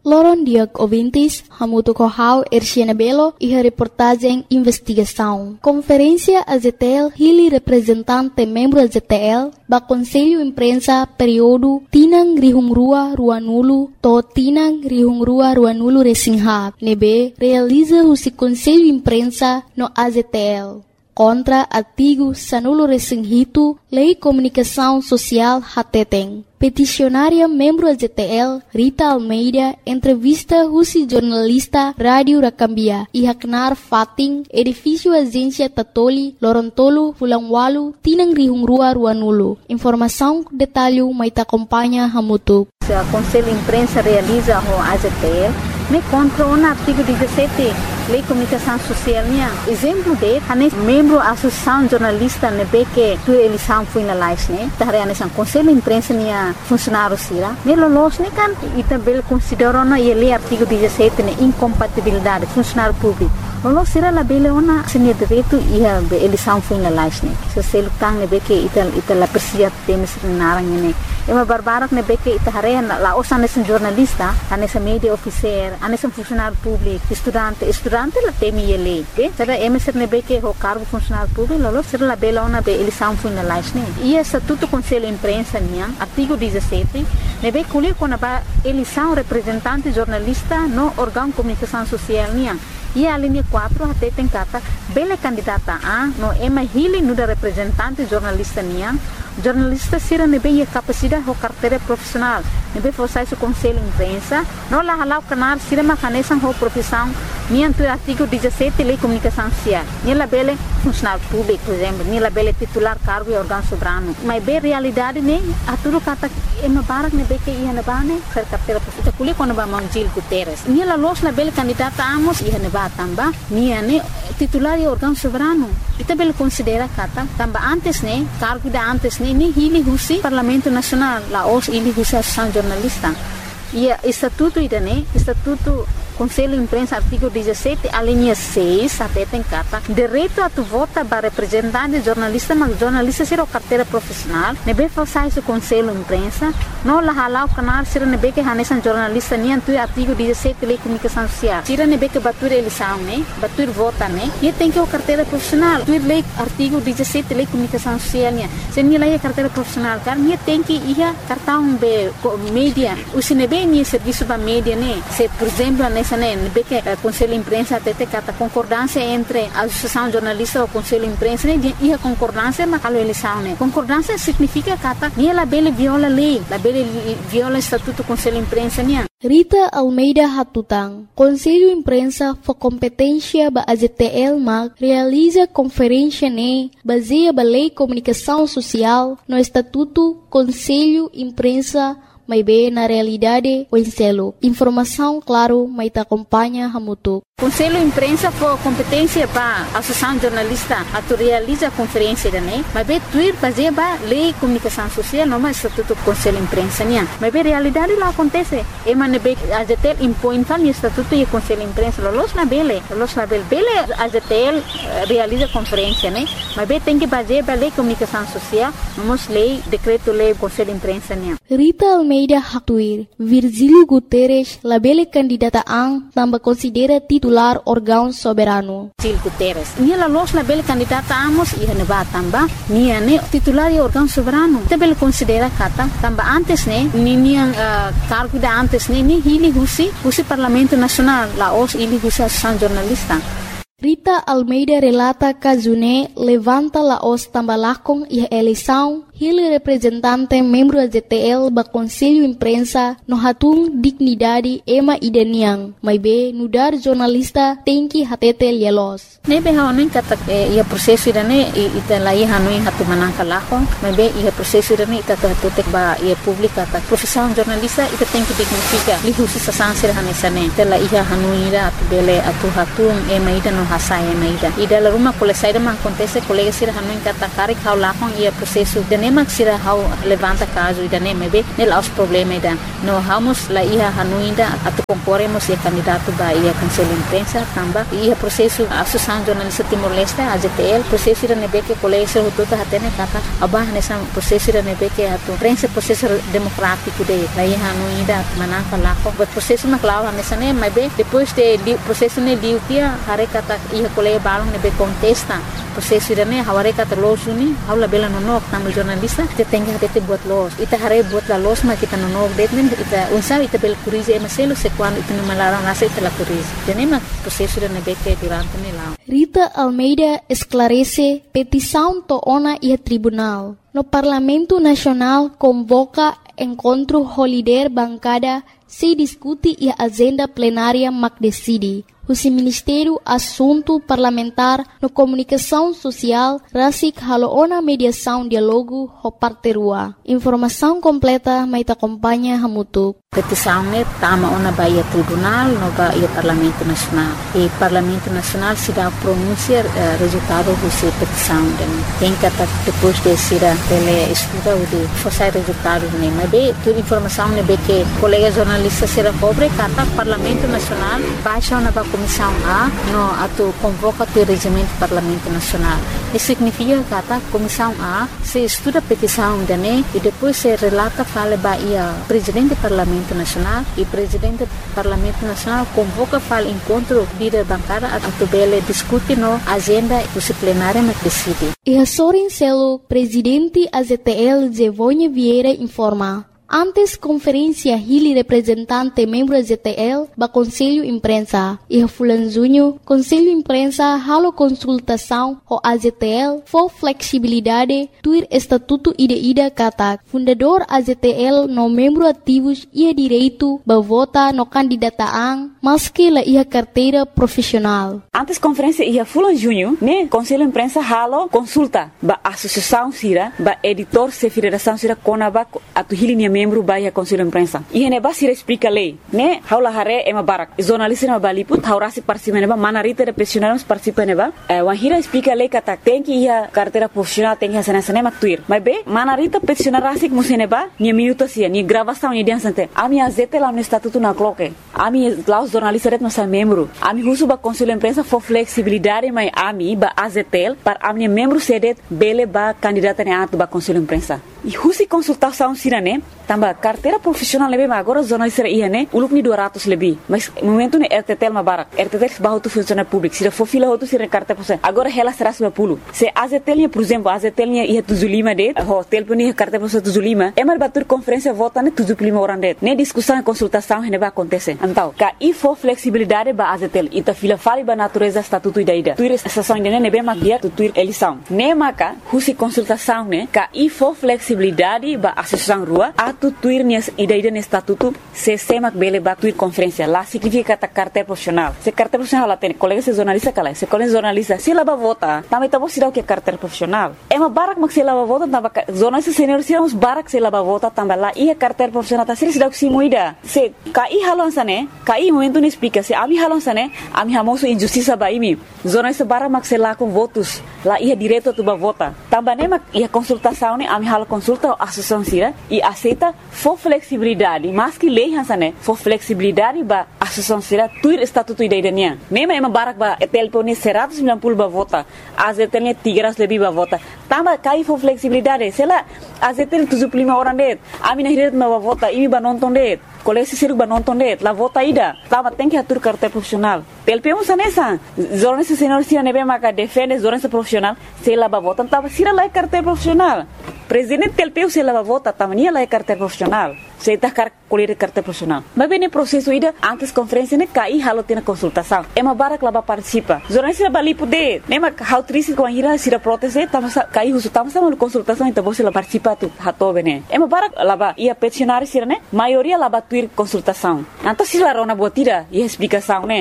Loron Diag Ouvintes, Hamuto Kohau, Erciana Belo e a reportagem Investigação. Conferência AZTL, Hili representante membro AZTL, ba Conselho Imprensa período Tinang Rihungrua Ruanulu, to Tinang Rihungrua Ruanulu Resingha, nebe realiza o Conselho Imprensa no AZTL. Contra artigo Sanulo Resinghito, Lei Comunicação Social Hateteng. Peticionária membro AZTL, Rita Almeida, entrevista Rusi jornalista Rádio Rakambia, e Haknar Fating, edifício Agência Tatoli, Lorontolo, Fulangwalu, Tinang Rihungrua Ruanulu. Informação, detalhe, mas acompanha Hamutu. O Conselho Imprensa realiza o AZTL, me contra o artigo 17, Lei Comunicação Social. Exemplo de, membro da Associação Jornalista, que a eleição foi na live, o Conselho Imprensa funcionário sira. Melolos kan e também consideram o artigo 17 incompatibilidade funcionário público. Lolos sira la bele ona seni direito e a eleição foi na live. Se você lutar que ita la persia temes narang ne. Ema barbarak que ita hare la osa nesse jornalista, nesse media officer, nesse funcionário público, estudante la temi ele. Será emeser que o cargo funcionário público, lolos sira la bele ona be eleição foi na live. E estatuto Conselho Imprensa artigo 17, nebe colher quando a eleição representante jornalista no órgão comunicação social e a linha 4 até tem cata bela candidata a no ema hili no da representante jornalista jornalista sira nebe a capacidade ou carteira profissional nebe forçar o Conselho Imprensa no la halau canal sira macanesan ou profissão nianto artigo 17 Lei Comunicação Social nela bela funcionário público por exemplo nela bela titular cargo e órgão soberano mas bem realidade a tudo cata ema barak nebe que ia na bane ser carteira profissional colhe quando ba Gil Guterres nela los na bela candidata amos ia na tamba titular e órgão soberano e também considera kata tamba antes cargo da antes ni hili husi Parlamento Nacional la os hili husi Associação Jornalista e estatuto estatuto Conselho Imprensa artigo 17 a linha 6 até tem cata direito a tu vota para representante jornalista mas jornalista ser o carteira profissional nebe falsar o Conselho Imprensa não la halau canal ser nebe que hanesan jornalista tu artigo 17 Lei Comunicação Social tira nebe que batur eleição batur vota e tem que o carteira profissional tu lei artigo 17 Lei Comunicação Social se ni lei carteira profissional car ni tem que ia cartão be mídia o sinebe ni serviço ba mídia se por exemplo que o Conselho Imprensa até tem concordância entre a Associação Jornalista e o Conselho Imprensa e a concordância mas a eleição concordância significa que ela bela viola a lei ela bela viola o estatuto do Conselho Imprensa Rita Almeida Hatutang, Conselho Imprensa for competência ba AZTL mag realiza conferência baseia ba Lei Comunicação Social no Estatuto Conselho Imprensa mas bem na realidade o enselo. Informação, claro, mas te acompanha Hamutu. Conselho Imprensa for competência para a Associação Jornalista a realiza a conferência mas bem tuir fazer ba Lei Comunicação Social não mais Estatuto Conselho Imprensa mas bem realidade lá acontece e man bem a AZTL impõe tal Estatuto e Conselho Imprensa los na bele a AZTL realiza conferência mas bem tem que fazer ba Lei Comunicação Social vamos lei decreto lei Conselho Imprensa Rita Almeida Hatuir, Virgílio Guterres, labele candidata também considera titular órgão soberano. Gil Guterres. Nia los labele candidata amos e neba tamba, nia titular e órgão soberano. Também considera kata tamba antes nia cargo da antes ni hili husi Parlamento Nacional, la os hili husi Associação Jornalista. Rita Almeida relata que levanta la os tambalakong e a eleição Ele representante membro AZTL ba Conselho Imprensa no hatung dignidade ema ideniang, mas be nudar jornalista tem que hatete lielos. Nebe haonin kata ia proseso irane ita lai hanuin hatu manangka lahong, mas be ia proseso irane ita hatutek ba ia publika ta profissão jornalista ita tem que dignifica lihusi sasansir hanesane tela ia hanuira atu bele atu hatung ema ida no hasai ema ida la ruma kole saida man acontece colega sir hanuin kata karik hau lahong ia proseso dene nema sira how levanta caso ida nem be nel os problema ida no vamos la ia hanuinda atu concorremos e candidato ba ia conselho imprensa tamba ia processo associação jornalista Timor-Leste AZTL processo ida nebe que colégio tudo hatene kata abah nessa processo ida nebe que atu prensa processo democrático de la ia hanuinda mana fala ko processo na clava nessa nem be depois de processo ne diutia hare kata ia colégio balong nebe contesta processo ida ne haware kata los uni haula bela nonok tamu jornalista te tenga hate buat los ita hare buat la los ma kita nonok detnen ita unsa ita bel kurize emaselo se quando ita no malaram nasa ita la kurize tenema processo ida ne beke durante ne la Rita Almeida esclarece petição toona e tribunal. No Parlamento Nacional convoca encontro holiday bancada se discute e a agenda plenária mac decide. O Ministério Assunto Parlamentar no Comunicação Social rasik haloona mediação diálogo ho parterua. Informação completa mai te acompanha hamutuk. Petição ne tama ona baia tribunal no baia Parlamento Nacional. E Parlamento Nacional se dá pronunciar resultado dessa petição. Tem que depois de ser ele estuda o de fazer resultado ne. Mas bem, toda informação ne be que colega jornalista será pobre kata Parlamento Nacional baixa na Comissão A no atu convoca o regimento Parlamento Nacional. Isso significa kata Comissão A se estuda a petição dane e depois se relata fala baia presidente do Parlamento Nacional e presidente do Parlamento Nacional convoca fala encontro líder bancada atu bele discute no agenda plenária na decide. E a Sorin Celo, presidente AZTL Zevonha Vieira informa. Antes conferência Hili representante membro AZTL ba Conselho Imprensa e Fulan Junho Conselho Imprensa halo consultação o AZTL for flexibilidade tuir estatuto ida kata fundador AZTL no membro ativos ia direito ba vota no candidataan maski la ia carteira profissional. Antes conferência ia Fulan Junho ne Conselho Imprensa halo consulta ba associação sira ba editor se federação sira konaba atu Hili membro baia Conselho Imprensa. E ne ba sira explica lei, ne haula hare ema barak. Jornalista na baliput haurasi participa neba manarita de profissionais participa neba. Wahira explica lei kata tem que ia carteira profissional tem que sana maktuir. Mas be manarita profissional rasik museneba ni minuto sia ni gravação ni diansante. Ami azete lá no estatuto na cloque. Ami lá os jornalistas ret nossa membro. Ami husu ba Conselho Imprensa for flexibilidade mai ami ba azetel para ami membro sedet bele ba candidata ne atu ba Conselho Imprensa. E husi consultação sirane tamba carteira profissional lebe agora jornalista ia ne uluk ni 200 lebih mas momento ne RTTL mabarak RTTL bahu tu funcionário público se for fila outro sira carteira profissional agora ela será 50 se AZTL por exemplo AZTL ia tuzulima de hotel puni carteira profissional tuzulima é mal batur conferência vota ne tuzulima orang det ne discussão e consultação ne ba acontecer então ka e for flexibilidade ba AZTL ita fila fali ba natureza estatuto ida tuir estação ne be magia tuir eleição ne maka husi consultação ne ka e for flexibilidade ba associação rua tuir nias ida ne estatuto se semak bele ba tuir conferência lá significa kata carteira profissional se carteira profissional lá tem colega se jornalista kala se colega jornalista se lá ba vota também tá você o que carteira profissional é uma barak mak se lá ba vota tamba jornalista senior se uns barak se lá ba vota tamba lá e carteira profissional tá se dá que moida se kai halon sane kai momento ne explica se ami halon sane ami hamoso injustiça ba imi jornalista barak mak se lá com votos lá ia direto tu ba vota tamba ne mak ia consultação ne ami halo consulta associação sira e aceita for flexibilidade mas que lei hansane for flexibilidade ba associação sira tuir estatuto idaiania nema ema barak ba telpone 190 ba vota azetene 300 lebih ba vota tamba kai for flexibilidade sela azetene 75 orang det ami na hiret ba vota imi ba nonton det colégio siruk ba nonton det la vota ida tamba tem que atur carteira profissional telpemo sanesa jornalista senior sira nebe maka defende jornalista profissional sela ba vota tamba sira la carteira profissional presidente telpeu se lava vota tamania la carteira profissional se tá colher carteira profissional mas bem no processo ida antes conferência ne cai halo tem consultação é uma barak lava participa jornalista bali poder nema how triste com a hira sira proteste tamasa cai uso tamasa no consultação então você la participa tu hato bene é uma barak lava ia peticionar sira ne maioria lava tuir consultação então se la rona botira e explicação ne bem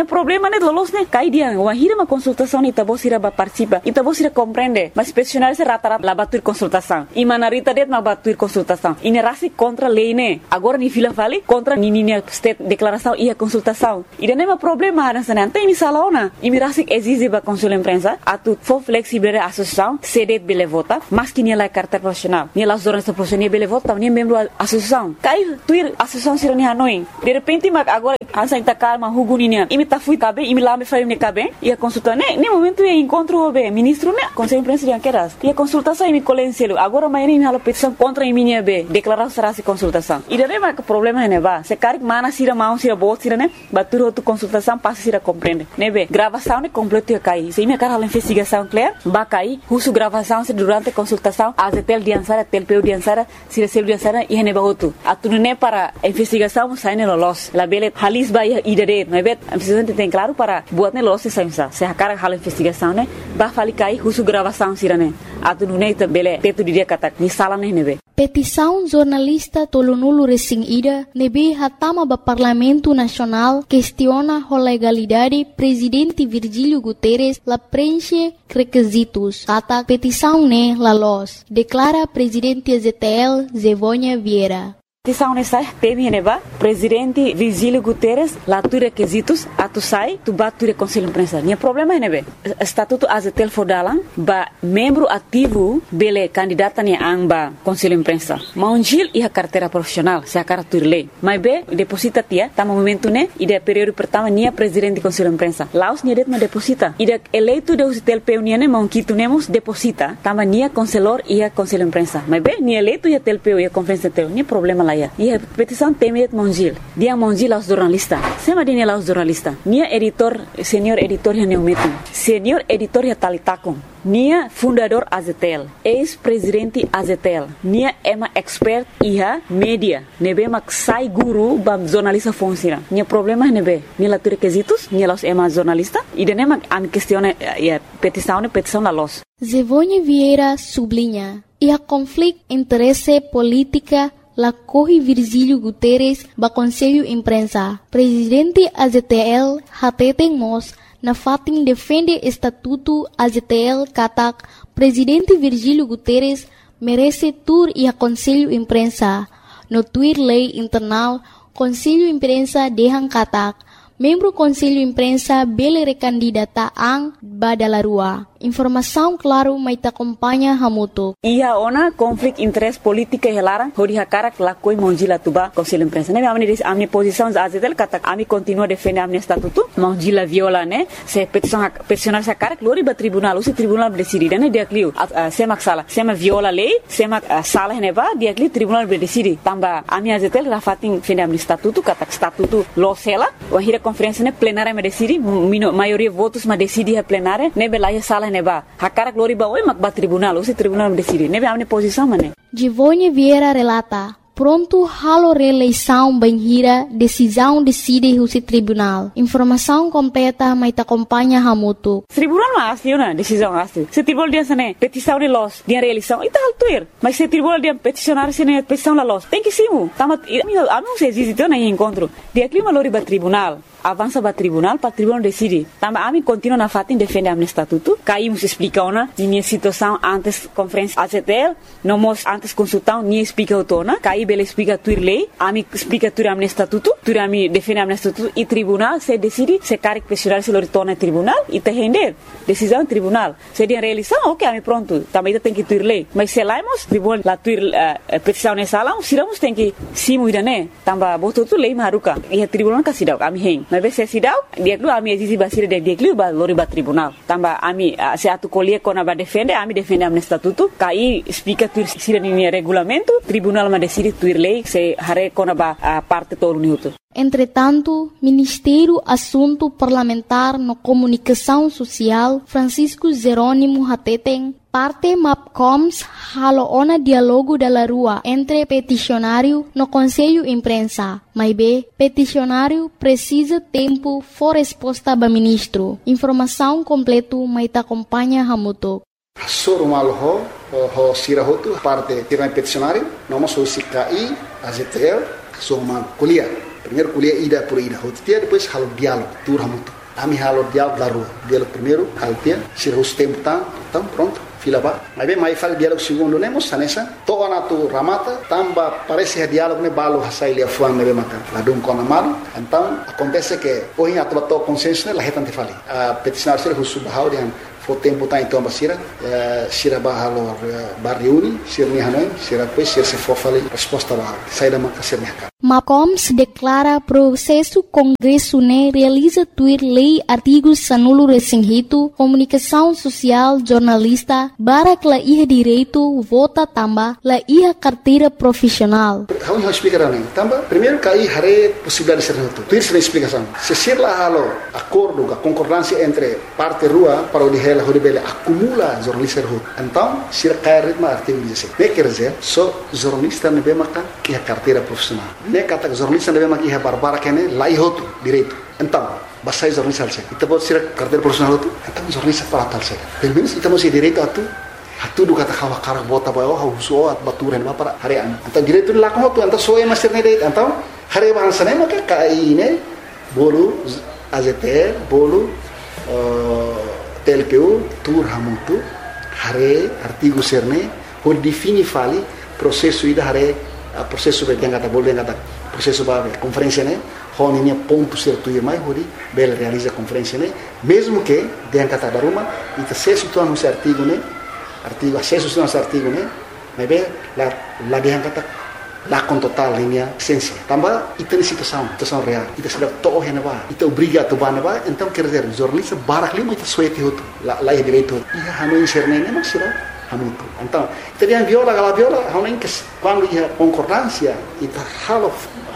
Nia problema né lolos né cai dia uma hira uma consultação ni tabosira ba participa e tabosira compreende mas peticionário se rata-rata lá batur consultação e manarita det ma batur consultação e nerasi contra lei né agora ni fila vale contra ni state declaração e a consultação e não é problema nessa né tem misalona e mirasi exige ba consul imprensa atu for flexible associação cede bele vota mas que nia la carta profissional nia la jornalista profissional bele vota nia membro associação cai tuir associação sirani hanoi de repente mag agora ansa ita calma huguninia e me tá fui cabe e me lá me faria me cabe e a consulta né nem momento é encontro o ministro né conselho imprensa de queras e a consultação e me colencielo agora amanhã me hala petição contra em minha be declarar será se consultação e daí mas problema né ba se cari mana sira mão sira bot sira né batur outra consultação passa sira compreende né be gravação né completo cai se me cara a investigação clear ba cai uso gravação se durante a consultação a tel de ansara tel peu de ansara sira sel de ansara e ne ba outro atu né para investigação sai ne los la bele halis ba idade né be a precisa tem claro para buat ne los se a cara hala investigação né ba fali cai uso gravação sira né atu né bele teto dia kata ni sala né be petição jornalista tolunulo recém-ida nebe hatama ba Parlamento Nacional questiona a legalidade presidente Virgílio Guterres la preenche requisitos kata petição ne la los declara presidente ZTL Zevônia Vieira. Petição nessa teme neba presidente Virgílio Guterres lá tu requisitos atu sai tu bature conselho imprensa nia problema nebe estatuto azetel fodalan ba membro ativo bele candidata ni amba conselho imprensa maunjil e a carteira profissional se a carteira lei mas be deposita tia tama momento né e de período pertama nia presidente conselho imprensa laos nia det ma deposita e de eleito de azetel peunia ne maunquito nemos deposita tama nia conselor e a conselho imprensa mas be nia eleito e a tel peu e a conferência tel nia problema lá. E a petição teme Mongil. Dia Mongil aos jornalistas. Sema dine aos jornalistas. Nia editor, senior editor ya neumetum. Senior editor ya talitakum. Nia fundador Azetel. Ex-presidente Azetel. Nia ema expert iha media. Nebe mak sai guru bam jornalista fonsira. Nia problema nebe. Nia la requisitos. Nia los ema jornalista. E dene mak am questione ya petição la los. Zevônia Vieira sublinha. E a conflito interesse política la corre Virgílio Guterres ba Conselho Imprensa. Presidente AZTL hateten mos na fatin defende estatuto AZTL katak Presidente Virgílio Guterres merece tur e a Conselho Imprensa. No tuir lei internal Conselho Imprensa dehan katak membro Conselho Imprensa bele recandidata ang badalarua. Informação claro mai ta acompanha hamuto. Ia ona conflito interesse política helara hori hakara la koi monjila tuba Conselho Imprensa. Ne amni posição azetel kata ami continua defende amni estatuto monjila viola ne se peticionar sa cara glori ba tribunal o tribunal decide ne dia clio semak sala sema viola lei semak sala ne ba dia clio tribunal decide tamba ami azetel rafatin defende amni estatuto kata estatuto lo sela o hira conferência ne plenária me decide maioria votos ma decide a plenária ne belaia sala neba hakara glori ba oi mak ba tribunal o tribunal decide nebe amne posição mane Zevônia Vieira relata pronto halo reeleição banhira decisão decide o tribunal informação completa mai ta acompanha hamuto tribunal mas na decisão asli se tribunal dia sane petição de los dia reeleição ita altuir mas se tribunal dia peticionar sene petição la los tem que simu tamat ami se existe na encontro dia clima lori ba tribunal avança para tribunal decide. Também a mim continua na fatin defende a estatuto. Caímos explica ona minha situação antes conferência AZTL, não mos antes consultão nem explica o tona. Caí bela explica tudo lei, a mim explica tudo a estatuto, tudo a mim defende a estatuto e tribunal se decide se caric questionar se lo torna tribunal e te render decisão tribunal. Se de reeleição, ok, a mim pronto. Também tem que tudo lei, mas se laimos tribunal la tudo petição nessa sala, siramos tem que simu idane. Também botou tudo lei maruca e a tribunal que se dá a mim mas se sidau dia dulu ami exisi basir de dia dulu ba lori ba tribunal tamba ami se atu colie kona ba defende ami defende am estatuto kai explica tu sira ni regulamento tribunal ma decide tuir lei se hare kona ba parte todo uniuto. Entretanto, Ministério Assunto Parlamentar no Comunicação Social Francisco Jerônimo Hateten parte MAPCOMS halo ona diálogo da rua entre peticionário no Conselho Imprensa. Mas bem, peticionário precisa tempo for resposta ba ministro. Informação completo mai ta acompanha hamuto. Soro malho ho sirahotu parte tirana peticionário, noma so sikai AZTL so man kuliah. Primeiro colher ida por ida. Outro dia depois halo diálogo, turma muito. Ami halo diálogo da rua. Diálogo primeiro, halo dia, se os tempo então pronto. Fila ba. Mas bem, mais fala diálogo segundo nemos, sanessa. Toa na tu ramata, tamba parece diálogo ne balo hasai lia fuang ne mata. Ladum kona malu. Então acontece que hoje a tua consciência ne lahetan te fali. A peticionar ser husu bahau dia fo tempo tá então basira, sira bahalo barriuni, sira ni hanoi, sira depois sira se for fali resposta bahau. Sai da maka sira mercado. MACOMS declara processo Congresso ne realiza tuir lei artigos sanulo resinghito, comunicação social, jornalista, barak la iha direito, vota tamba, la iha carteira profissional. Vamos explicar nem. Tamba, primeiro cai hare possibilidade de ser tudo. Tuir se explicação. Se ser lá halo acordo, a concordância entre parte rua para o de ela hodibele acumula jornalista rua. Então, se cai ritmo artigo 16. Ne quer dizer, só jornalista ne be maka iha carteira profissional. Ne kata jornalista deve maki iha barbara kene lai hotu direito. Então, basai jornalista alse. Ita pode ser carteira profissional hotu. Então jornalista para tal se. Pelo menos ita mesti direito atu do kata kawa karak bota bayo hauso at baturen ba para harian. Então direito la ko hotu então soe master ne direito. Então hare bahasa ne maka kai ne bolu AZT bolu TLPU tur hamutu hare artigo serne por defini fali processo ida hare processo be kata boleh kata processo ba conferência né honinha ponto certo e mais hori bela realiza conferência né mesmo que den kata daruma ita acesso tu anu artigo né artigo acesso tu anu artigo né mas be la den kata la com total linha essência tambah ita ni situação real ita sudah toh hena ba ita obriga tu ba ba então quer dizer jornalista barak lima ita suete hotu la direito ia hanu inserne né mas será muito. Então, teriam viola, quando ia concordância, e halo,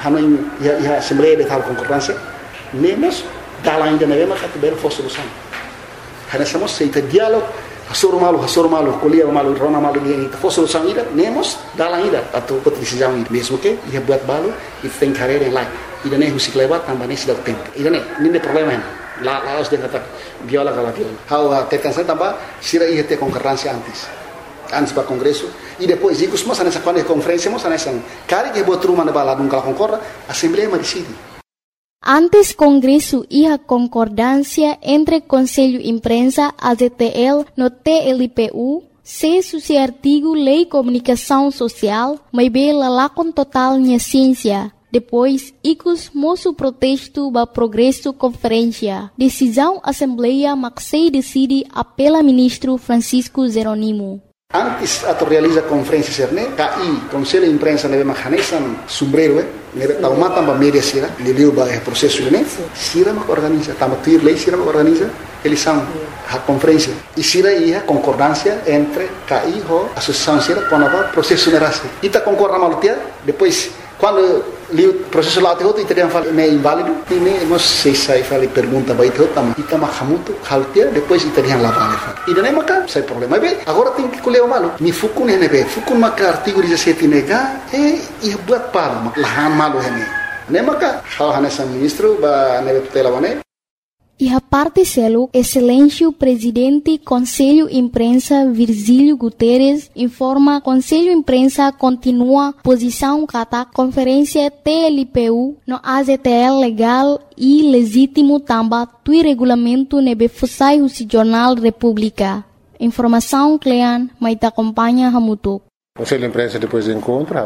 ia assembleia de tal concordância, nemos, dá lá ainda na mesma categoria for solução. Hanessamos seita diálogo, hasoro malu, colher malu, rona malu, e for solução ida, nemos, dá lá ainda, a tua decisão ida, mesmo que ia buat balu, e tem carreira em lá, ida nem o ciclo leva, também nem se dá o tempo, ida nem tem problema lá os de kata viola, hau tetansan tambah, sira ia ter concordância antes para congresso e depois digo mas nessa quando é conferência mas nessa cara que botou uma na balada nunca concorda a assembleia decide. Antes congresso ia concordância entre Conselho Imprensa AZTL no TLPU se suci artigo lei comunicação social mas bela lá com total minha ciência. Depois, icus moço protesto ba progresso conferência. Decisão assembleia maxei decide apela ministro Francisco Zeronimo. Antes ato realiza conferência serne, KI, Conselho de Imprensa neve mahanesan sombrero, neve taumata ba media sira, liliu ba processo ne, sira mak organiza, tamatir lei sira mak organiza, eles são a conferência. E sira ia concordância entre KI ho associação sira com a processo nerase. Ita concorda malutia, depois quando li o processo lá teoto italiano fala é inválido e nem nós sei sai fala pergunta vai teoto tam ita mahamuto haltia depois italiano lá vale fala e nem maca sai problema bem agora tem que colher o malo ni fukun ne be fukun maca artigo 17 nega e buat palo lahan malo hene nem maca hana sa ministro ba neve tutela bane. E a parte selo, excelência presidente Conselho Imprensa Virgílio Guterres informa Conselho Imprensa continua posição kata conferência TLPU no AZTL legal e legítimo tamba tui regulamento nebe fusai o Jornal República. Informação Clean, mas acompanha Hamutuk. Conselho de Imprensa depois do encontro,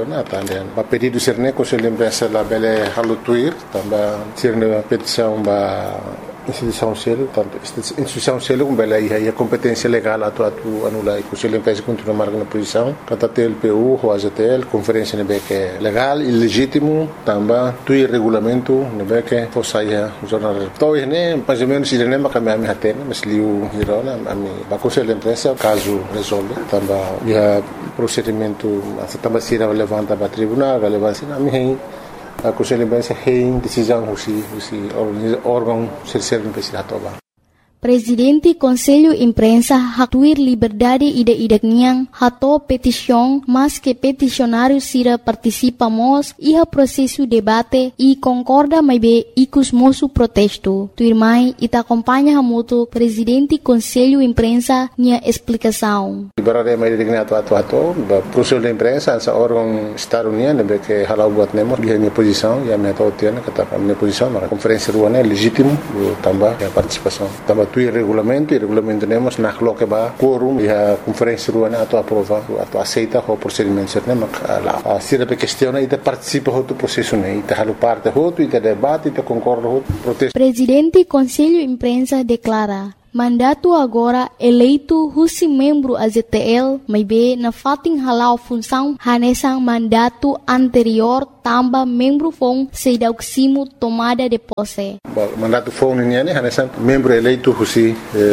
a pedido de ser Conselho de Imprensa da Bele Halutuir, também ser uma petição da instituição selo, instituição selo com Bele a competência legal atu anular, Conselho de Imprensa continua marcando posição, kata TLPU, o AZTL, conferência nebe que é legal e legítimo, também tui regulamento nebe que fosse o jornal. Então, mais ou menos ele nem vai me ater, mas liu hirona, a Conselho de Imprensa caso resolve, também procedimento também se levanta para tribunal, relevância na minha a Conselho de Imprensa tem decisão se órgão ser imprensa toba. Presidente Conselho Imprensa hatuir liberdade ida-idak niang hato petisyong mas que peticionário sira participamos iha processo debate e concorda mai be ikus mosu protesto. Tuirmai ita acompanha hamuto Presidente Conselho Imprensa nia explicação. Liberdade mai digna atu Conselho de Imprensa essa órgão Estado União deve que halau buat nemos biar minha posição e a minha tautiana kata minha posição na conferência ruana legítimo tambah a participação tambah tu regulamento temos na coloca ba quorum e a conferência ruana atu aprova atu aceita o procedimento certo mak a sira pe questiona e participa do processo né e halu parte e debate e concorda protesto. Presidente Conselho Imprensa declara mandato agora eleito husi membro AZTL mai be na fating halau função hanesang mandato anterior tamba membro fong sedauksimo tomada de posse. Mandato fong niya ni hanesang membro eleito husi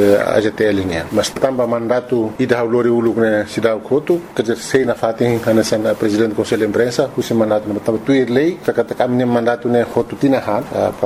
AZTL niya. Mas tamba mandato ida haulori uluk na sidaw koto kajer sei na fating hanesang presidente Conselho Imprensa husi mandato na tamba tuir lei kakata kami mandato na hotu tinahan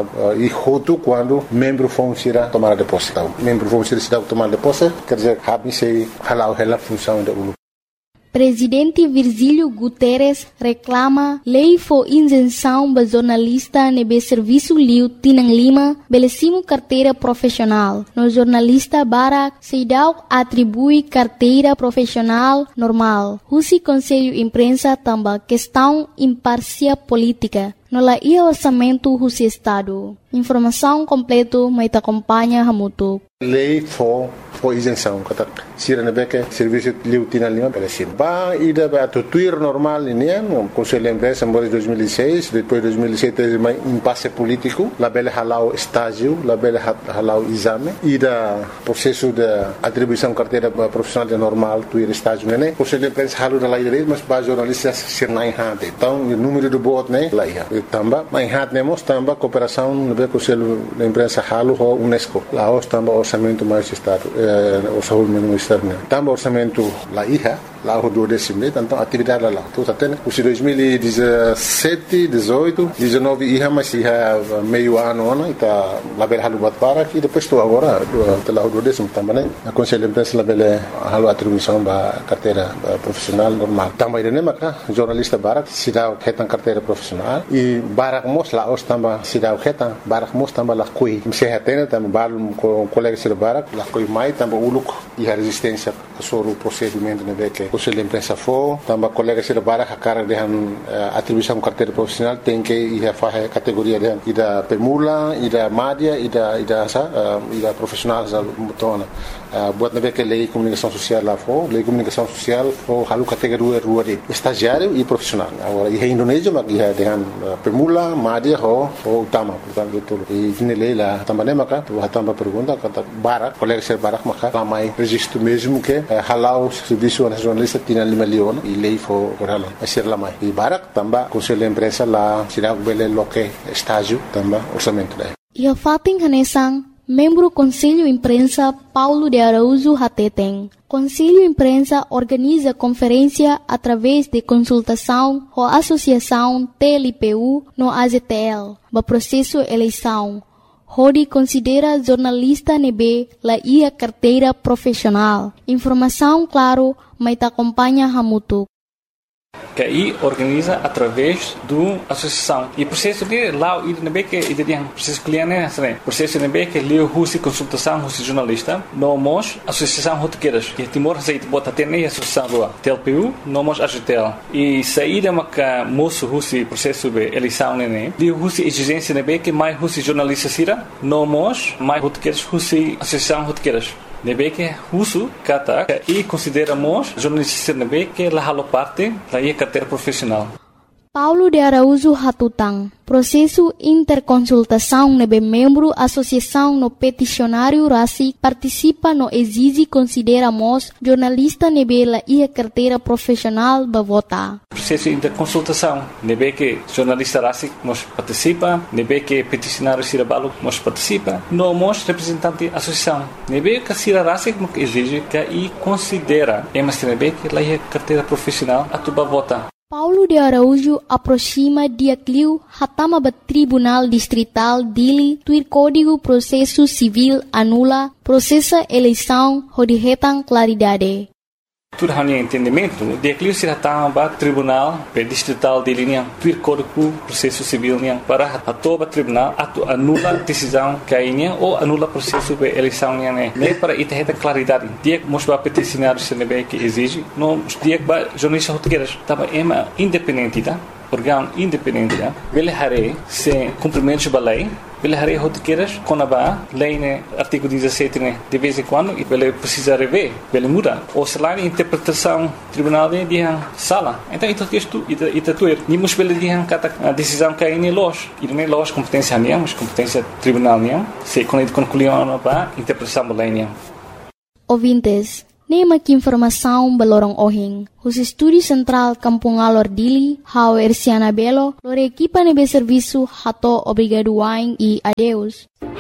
e hotu quando membro fong sira tomada de posse. Vamos ser cidade tomar de posse, quer dizer, habis sei halau hela função da ulu. Presidente Virgílio Guterres reclama lei for isenção ba jornalista nebe serviço liu tinang lima belesimo carteira profissional. No jornalista Barak Seidau atribui carteira profissional normal. Husi Conselho Imprensa tamba questão imparcial política. No la ia orçamento husi Estado. Informação completo mai acompanha hamuto. Lei for isenção kata sira nebeke serviço liu tinang lima belesim. Ba ida ba tuir normal ini Conselho de Imprensa em 2006, depois 2007 teve um impasse político, la bele halau estágio, la bele halau exame, ida processo de atribuição carteira profissional de normal tuir estágio né. Conselho de Imprensa halu da lei dele, mas ba jornalistas sirnai hante. Então o número do voto né lá ia. Tamba, mas hante nemos tamba cooperação no Conselho de Imprensa halu ho UNESCO. Lá os tamba orçamento mais estado, orçamento mais estado né. Tamba orçamento lá ia. Lá o 12 então atividade lá tudo até os 2017 18 19 ia mas ia meio ano está lá bela halu bat para e depois estou agora lá o 12 também né a Conselho de Imprensa lá bela halu atribuição da carteira profissional normal também né maca jornalista barak sidau ketan carteira profissional e barak mos lá os também sidau ketan barak mos também lá coi se hatena também bal com colega de barak lá coi mai também uluk e a resistência sobre o procedimento né que Conselho de Imprensa for, também colegas de barak a cara de atribuição carteira profissional tem que ir a fazer categoria de ida permula, ida média, ida profissional za mutona. Buat nabe que lei comunicação social lá for, lei comunicação social for halu categoria rua de estagiário e profissional. Agora e Indonésia mak ia dengan permula, média ho utama, portanto tudo. E ini lei lá também maka tu também pergunta kata barak, colegas de barak maka ramai registro mesmo que halau serviço nacional tinha 5 milhões e lei foi orala a ser lá mais e barak também Conselho de Imprensa lá será bele loque estágio também orçamento daí e a fating hanesang membro Conselho Imprensa Paulo de Araújo Hateteng. Conselho Imprensa organiza conferência através de consultação com a Associação TLPU no AZTL, para processo eleição. Hodi considera jornalista nebe la ia carteira profissional. Informação claro, mas acompanha hamutu. Que aí organiza através do associação e processo de lá e nebe que ide tem processo cliente né processo nebe que leu husi consultação husi jornalista nomos associação rotequeiras que Timor aceita bota ter nem associação rua TLPU nomos AZTL e saída maca moço husi processo de eleição né de husi exigência nebe que mais husi jornalista sira nomos mais rotequeiras husi associação rotequeiras nebe que husu kata e consideramos jornalista nebe que la halo parte la ia carteira profissional. Paulo de Araújo Hatutang. Processo interconsultação nebe membro associação no peticionário RACI participa no exige consideramos jornalista nebe la ia carteira profissional ba vota. Processo interconsultação nebe que jornalista RACI nos participa, nebe que peticionário Sirabalo nos participa, nomos representante associação. Nebe que Sira RACI exige que e considera, mas nebe que la ia carteira profissional a tuba vota. Paulo de Araújo aproxima dia Clio hatama ba Tribunal Distrital Dili tuir Código Processo Civil anula processa eleição rodihetang claridade. Tudo hanya entendimento, dia Clio se hatama ba Tribunal Distrital Dili niang tuir Código Processo Civil niang para atoba tribunal atu anula decisão kainya ou anula processo de eleição niang ne para itaheta claridade. Dia mos ba peticionário CNB que exige, no dia ba jornalista rotegueiras tava ema independente, tá? Órgão independente, tá? Ele hare se cumprimento da lei. Ele hare rotegueiras quando ba lei né artigo 17 né de vez em quando e ele precisa rever, ele muda. Ou se lá interpretação tribunal de sala. Então isso tudo ni mos ele dihan kata a decisão que é los. E não é los competência niang, mas competência tribunal niang. Se quando concluiu ba interpretação da lei niang. Ouvintes, nema que informação balorong ohing. Os estúdios central Kampung Alor Dili, hao Erciana Belo, lore equipa nebe serviço hato obrigado wain e adeus.